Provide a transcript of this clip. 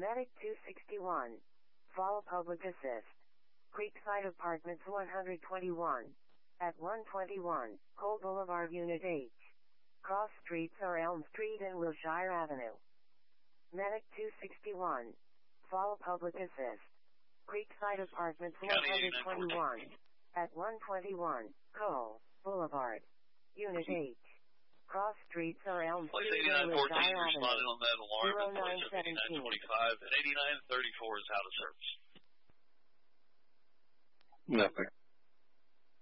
Medic 261. Fall Public Assist. Creekside Apartments 121. At 121, Cole Boulevard Unit H. Cross streets are Elm Street and Wilshire Avenue. Medic 261. Fall Public Assist. Creekside Apartments 121. At 121, Cole Boulevard Unit H. Cross streets are Elm Street and Wilshire Avenue. Responded on that alarm. 0917. 8925 and 8934 is out of service. Nothing.